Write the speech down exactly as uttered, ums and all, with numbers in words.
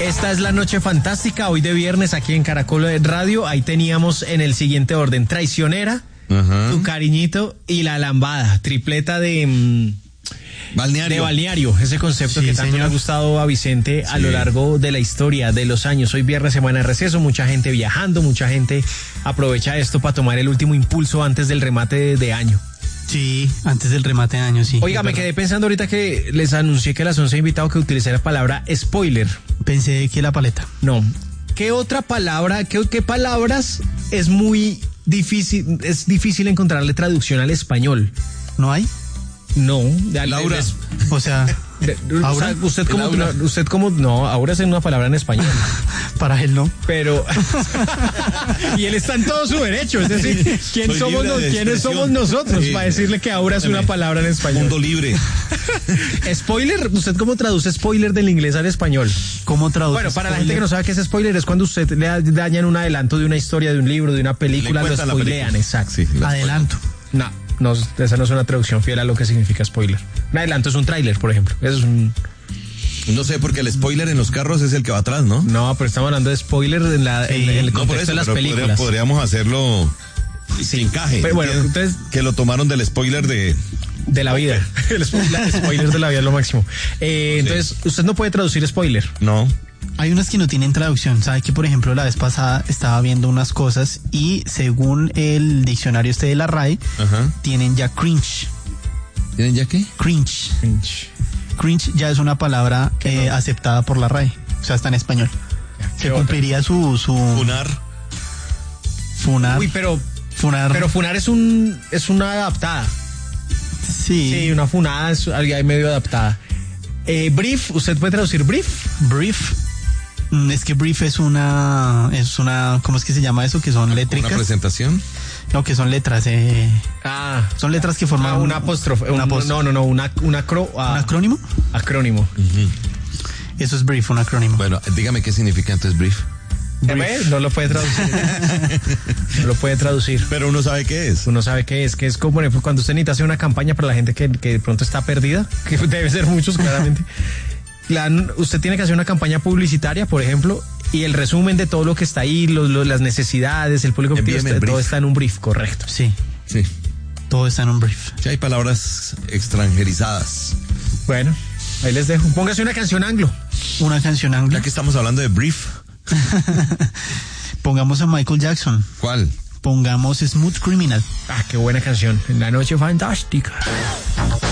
Esta es la noche fantástica, hoy de viernes aquí en Caracol Radio. Ahí teníamos en el siguiente orden: Traicionera, uh-huh. Tu cariñito y La Lambada, tripleta de... Mmm, Balneario. De balneario, ese concepto sí, que tanto señor. Le ha gustado a Vicente a sí. lo largo de la historia, de los años. Hoy viernes, semana de receso, mucha gente viajando, mucha gente aprovecha esto para tomar el último impulso antes del remate de, de año. Sí, antes del remate de año, sí. Oiga, me quedé pensando ahorita que les anuncié que a las once he invitado que utilicé la palabra spoiler. Pensé que la paleta. No. ¿Qué otra palabra, qué, qué palabras es muy difícil, es difícil encontrarle traducción al español? ¿No hay? No, Laura. Es, o sea, o sea, usted como no, usted como no, ahora es una palabra en español. Para él no. Pero y él está en todo su derecho, es decir, ¿quién Soy somos nos, quiénes somos nosotros sí. para decirle que ahora es una palabra en español? Mundo libre. Spoiler, ¿usted cómo traduce spoiler del inglés al español? ¿Cómo traduce? Bueno, para spoiler? La gente que no sabe qué es spoiler, es cuando usted le dañan un adelanto de una historia, de un libro, de una película, lo spoilean, exacto. Sí, adelanto. No. No, esa no es una traducción fiel a lo que significa spoiler. Un adelanto es un tráiler, por ejemplo. Eso es un... No sé, porque el spoiler en los carros es el que va atrás, ¿no? No, pero estamos hablando de spoiler en, la, sí. en, en el contexto no por eso, de las películas. Podríamos hacerlo sí. sin encaje. Pero bueno, entonces... Que lo tomaron del spoiler de... De la vida. El spoiler de la vida es lo máximo. Eh, sí. Entonces, usted no puede traducir spoiler. No. Hay unas que no tienen traducción. Sabe que, por ejemplo, la vez pasada estaba viendo unas cosas y según el diccionario este de la R A E, uh-huh. tienen ya cringe. ¿Tienen ya qué? Cringe. Cringe. Cringe ya es una palabra eh, no? aceptada por la R A E. O sea, está en español. Se cumpliría su, su... Funar. Funar. Uy, pero... Funar. Pero funar es un es una adaptada. Sí. Sí, una funada es algo ahí medio adaptada. Eh, brief, ¿usted puede traducir brief? Brief. Es que brief es una, es una, ¿cómo es que se llama eso? Que son létricas. ¿Una presentación? No, que son letras. Eh, ah, son letras que forman ah, un apóstrofe. Un, un, no, no, no, una, una acro, ah, ¿un acrónimo? Acrónimo. Uh-huh. Eso es brief, un acrónimo. Bueno, dígame qué significa entonces brief. brief. No lo puede traducir. No lo puede traducir. Pero uno sabe qué es. Uno sabe qué es, que es como cuando usted necesita hacer una campaña para la gente que, que de pronto está perdida, que debe ser muchos claramente. La, usted tiene que hacer una campaña publicitaria, por ejemplo, y el resumen de todo lo que está ahí, los, los, las necesidades, el público objetivo, está, todo está en un brief, correcto. Sí. Sí. Todo está en un brief. Sí, hay palabras extranjerizadas. Bueno, ahí les dejo. Póngase una canción anglo. Una canción anglo. Ya que estamos hablando de brief. Pongamos a Michael Jackson. ¿Cuál? Pongamos Smooth Criminal. Ah, qué buena canción. En la noche fantástica.